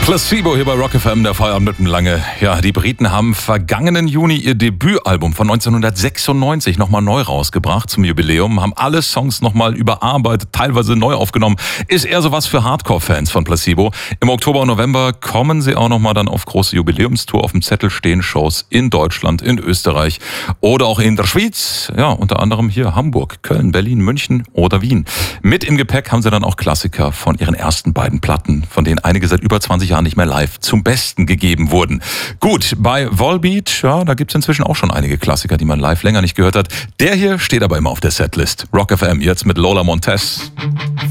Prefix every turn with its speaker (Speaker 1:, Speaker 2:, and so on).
Speaker 1: Placebo hier bei Rock FM, der Feierabend mit lange. Ja, die Briten haben vergangenen Juni ihr Debütalbum von 1996 nochmal neu rausgebracht zum Jubiläum, haben alle Songs nochmal überarbeitet, teilweise neu aufgenommen. Ist eher sowas für Hardcore-Fans von Placebo. Im Oktober und November kommen sie auch nochmal dann auf große Jubiläumstour. Auf dem Zettel stehen Shows in Deutschland, in Österreich oder auch in der Schweiz. Ja, unter anderem hier Hamburg, Köln, Berlin, München oder Wien. Mit im Gepäck haben sie dann auch Klassiker von ihren ersten beiden Platten, von denen einige seit über 20 Jahren nicht mehr live zum Besten gegeben wurden. Gut, bei Volbeat, ja, da gibt's inzwischen auch schon einige Klassiker, die man live länger nicht gehört hat. Der hier steht aber immer auf der Setlist. Rock FM jetzt mit Lola Montez.